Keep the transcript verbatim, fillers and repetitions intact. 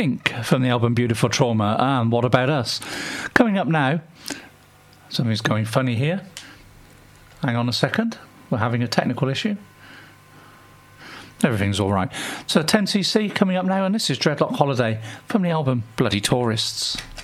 Pink from the album Beautiful Trauma, and What About Us. Coming up now, something's going funny here. Hang on a second, we're having a technical issue. Everything's all right. So ten C C coming up now, and this is Dreadlock Holiday from the album Bloody Tourists.